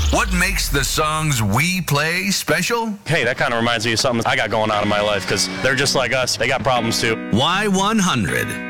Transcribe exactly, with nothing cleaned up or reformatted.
What makes the songs we play special? Hey, that kind of reminds me of something I got going on in my life because they're just like us. They got problems too. Y one hundred.